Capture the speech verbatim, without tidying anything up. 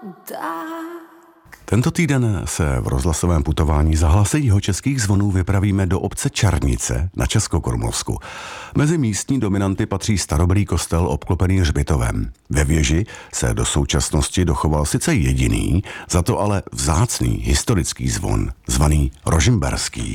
Tento týden se v rozhlasovém putování za hlasy jihočeských zvonů vypravíme do obce Čarnice na Českokrumlovsku. Mezi místní dominanty patří starobylý kostel obklopený hřbitovem. Ve věži se do současnosti dochoval sice jediný, za to ale vzácný historický zvon, zvaný Rožmberský.